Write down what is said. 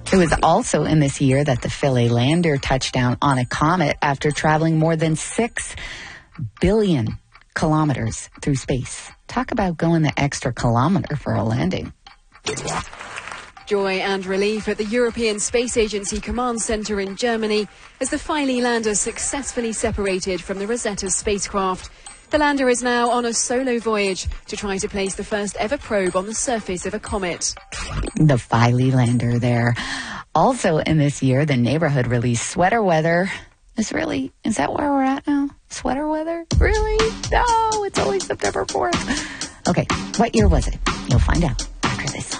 It was also in this year that the Philae lander touched down on a comet after traveling more than 6 billion kilometers through space. Talk about going the extra kilometer for a landing. Joy and relief at the European Space Agency Command Center in Germany as the Philae lander successfully separated from the Rosetta spacecraft. The lander is now on a solo voyage to try to place the first ever probe on the surface of a comet. The Philae lander there. Also in this year, the neighborhood released Sweater Weather. Is that where we're at now? Sweater weather? Really? No, it's only September 4th. Okay, what year was it? You'll find out after this.